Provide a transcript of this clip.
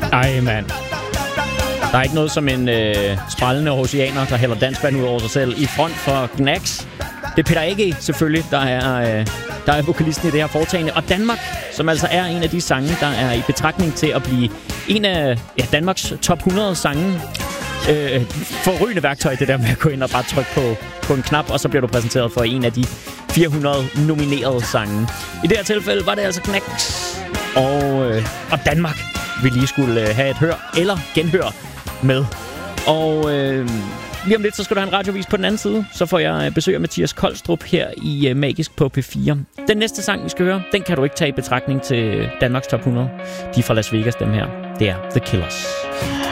Ej, mand. Der er ikke noget som en sprællende oceaner, der hælder dansk vand ud over sig selv. I front for Gnags. Det er Peter A.G. selvfølgelig, der er vokalisten i det her foretagende. Og Danmark, som altså er en af de sange, der er i betragtning til at blive en af Danmarks top 100 sange. Forrygende værktøj, det der med at gå ind og bare trykke på en knap, og så bliver du præsenteret for en af de 400 nominerede sange. I det her tilfælde var det altså Gnags og Danmark, vi lige skulle have et hør eller genhør med. Og lige om lidt, så skal du have en radiovis på den anden side. Så får jeg besøg af Mathias Kolstrup her i Magisk på P4. Den næste sang, vi skal høre, den kan du ikke tage i betragtning til Danmarks top 100. De er fra Las Vegas, dem her. Det er The Killers.